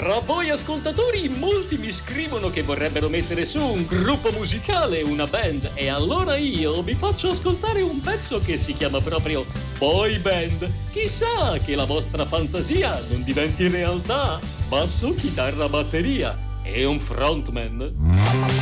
Tra voi ascoltatori, molti mi scrivono che vorrebbero mettere su un gruppo musicale, una band, e allora io vi faccio ascoltare un pezzo che si chiama proprio Boy Band. Chissà che la vostra fantasia non diventi realtà. Basso, chitarra, batteria e un frontman.